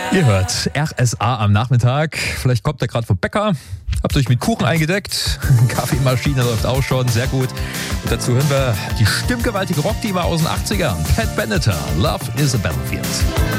Ihr hört RSA am Nachmittag. Vielleicht kommt ihr gerade vom Bäcker, habt euch mit Kuchen eingedeckt, Kaffeemaschine läuft auch schon, sehr gut. Und dazu hören wir die stimmgewaltige Rockdiva aus den 80ern, Pat Benatar, Love is a Battlefield.